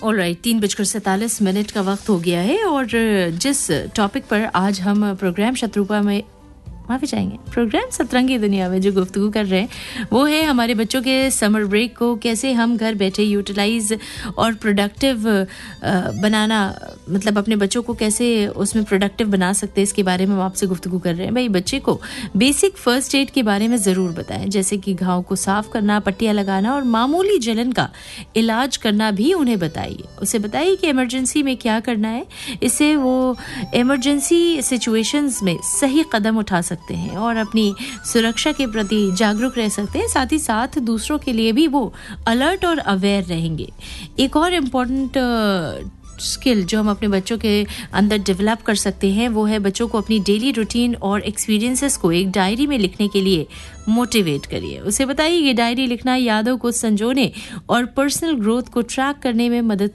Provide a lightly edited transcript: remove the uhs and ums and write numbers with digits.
Alright 3:47 का वक्त हो गया है और जिस टॉपिक पर आज हम प्रोग्राम शत्रुपा में माफी चाहेंगे प्रोग्राम सतरंगी दुनिया में जो गुफ्तगू कर रहे हैं वो है हमारे बच्चों के समर ब्रेक को कैसे हम घर बैठे यूटिलाइज और प्रोडक्टिव बनाना, मतलब अपने बच्चों को कैसे उसमें प्रोडक्टिव बना सकते हैं, इसके बारे में हम आपसे गुफ्तगू कर रहे हैं। भाई बच्चे को बेसिक फर्स्ट एड के बारे में ज़रूर बताएं, जैसे कि घाव को साफ करना, पट्टियाँ लगाना और मामूली जलन का इलाज करना भी उन्हें बताइए। उसे बताइए कि इमरजेंसी में क्या करना है, इससे वो इमरजेंसी सिचुएशंस में सही कदम उठा सकते हैं और अपनी सुरक्षा के प्रति जागरूक रह सकते हैं। साथ ही साथ दूसरों के लिए भी वो अलर्ट और अवेयर रहेंगे। एक और इम्पॉर्टेंट स्किल जो हम अपने बच्चों के अंदर डेवलप कर सकते हैं वो है बच्चों को अपनी डेली रूटीन और एक्सपीरियंसेस को एक डायरी में लिखने के लिए मोटिवेट करिए। उसे बताइए कि डायरी लिखना यादों को संजोने और पर्सनल ग्रोथ को ट्रैक करने में मदद